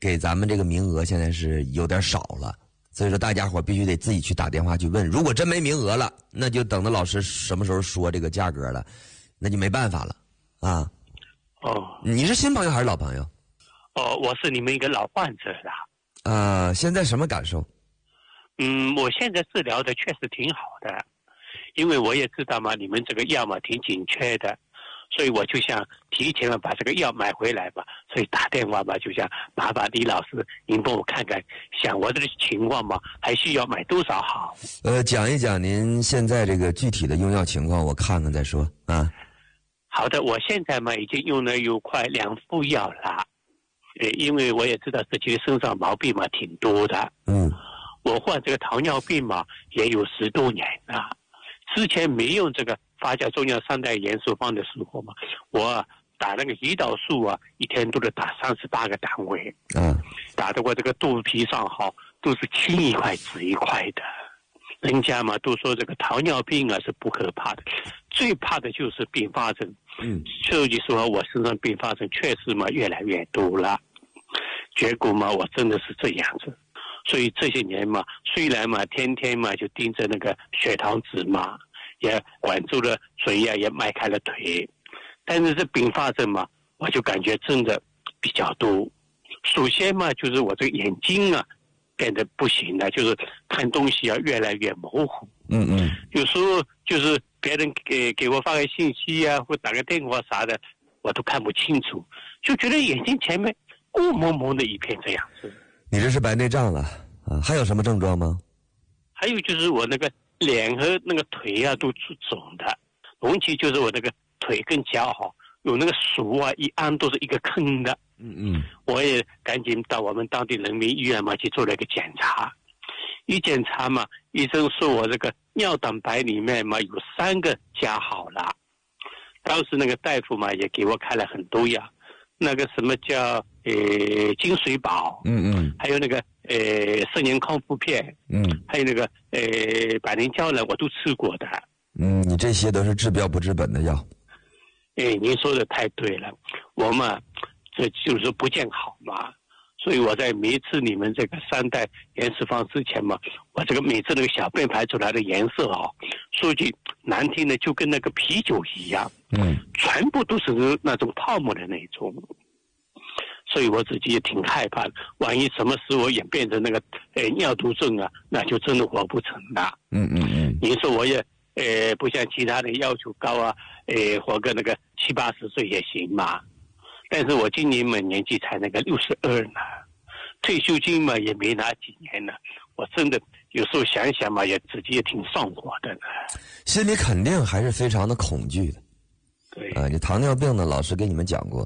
给咱们这个名额现在是有点少了，所以说大家伙必须得自己去打电话去问。如果真没名额了，那就等着老师什么时候说这个价格了，那就没办法了啊。 哦， 你是新朋友还是老朋友？ 哦，我是你们一个老患者啦。 现在什么感受？ 我现在治疗的确实挺好的，因为我也知道嘛，你们这个药嘛挺紧缺的，所以我就想提前把这个药买回来吧，所以打电话吧，就想麻烦李老师您帮我看看，想我这个情况嘛，还需要买多少好？ 讲一讲您现在这个具体的用药情况，我看看再说啊。 好的，我现在嘛已经用了有快2副药了，因为我也知道自己身上毛病嘛挺多的。我患这个糖尿病嘛也有10多年了，之前没用这个发酵中药3代延寿方的时候嘛，我打那个胰岛素啊，一天都得打38个单位，打得我这个肚皮上好都是青一块紫一块的。人家嘛都说这个糖尿病啊是不可怕的，最怕的就是并发症。所以说我身上并发症确实嘛越来越多了，结果嘛我真的是这样子。所以这些年嘛，虽然嘛天天嘛就盯着那个血糖值嘛，也管住了嘴啊，也迈开了腿，但是这并发症嘛，我就感觉真的比较多。首先嘛，就是我这个眼睛啊变得不行了，就是看东西啊越来越模糊。有时候就是别人给我发个信息啊，或打个电话啥的，我都看不清楚，就觉得眼睛前面雾蒙蒙的一片这样子。 你这是白内障了啊？还有什么症状吗？ 还有就是我那个脸和那个腿啊都肿的，尤其就是我那个腿跟脚好有那个手啊一按都是一个坑的。我也赶紧到我们当地人民医院嘛去做了一个检查，一检查嘛，医生说我这个尿蛋白里面嘛有3个加好了。当时那个大夫嘛也给我开了很多药，那个什么叫金水宝，还有那个10年康复片，还有那个百灵胶呢，我都吃过的。 你这些都是治标不治本的药。 您说的太对了，我嘛这就是不见好嘛，所以我在每次你们这个3代延寿方之前嘛，我这个每次那个小便排出来的颜色啊，说句难听的，就跟那个啤酒一样，全部都是那种泡沫的那种。所以我自己也挺害怕的，万一什么时候演变成那个尿毒症啊，那就真的活不成了。您说我也不像其他人要求高啊，活个那个70、80岁也行嘛。但是我今年嘛年纪才那个62呢，退休金嘛也没拿几年呢，我真的有时候想想嘛，也自己也挺上火的呢。 心里肯定还是非常的恐惧的。 对你糖尿病呢，老师给你们讲过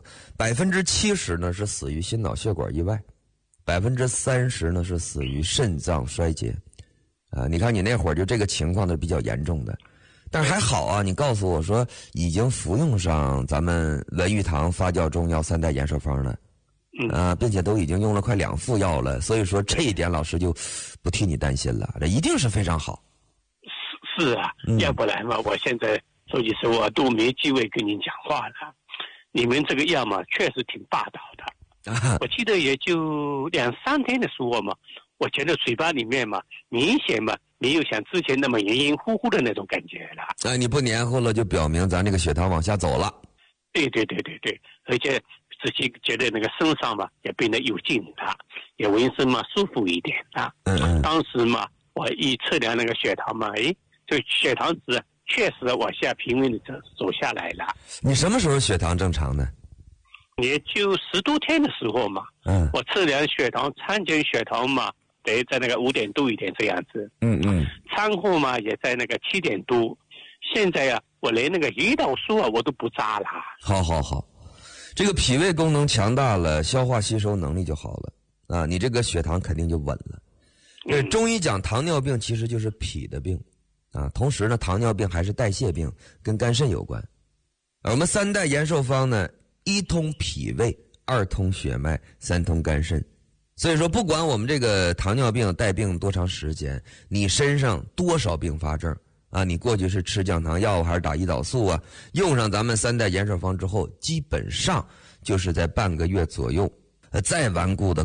，70%呢是死于心脑血管意外，30%呢是死于肾脏衰竭。你看你那会儿就这个情况是比较严重的，但是还好啊，你告诉我说已经服用上咱们文玉堂发酵中药3代延寿方了，并且都已经用了快2副药了，所以说这一点老师就不替你担心了，这一定是非常好。 是啊，要不然嘛，我现在说句实话都没机会跟您讲话了。你们这个药嘛，确实挺霸道的。我记得也就2、3天的时候嘛，我觉得嘴巴里面嘛，明显嘛没有像之前那么黏黏糊糊的那种感觉了。 你不黏糊了，就表明咱这个血糖往下走了。 对，而且自己觉得那个身上嘛也变得有劲了，也浑身嘛舒服一点了。当时嘛，我一测量那个血糖嘛，这血糖值确实往下平稳的走下来了。 你什么时候血糖正常呢？ 也就10多天的时候嘛，我测量血糖，餐前血糖嘛，得在那个5点多一点这样子，餐后嘛也在那个7点多。现在呀，我连那个胰岛素啊我都不扎了。 好，这个脾胃功能强大了，消化吸收能力就好了你这个血糖肯定就稳了。中医讲糖尿病其实就是脾的病同时呢，糖尿病还是代谢病，跟肝肾有关。我们3代延寿方呢，1通脾胃，2通血脉，3通肝肾。所以说不管我们这个糖尿病带病多长时间，你身上多少并发症你过去是吃降糖药还是打胰岛素用上咱们3代延寿方之后，基本上就是在半个月左右再顽固的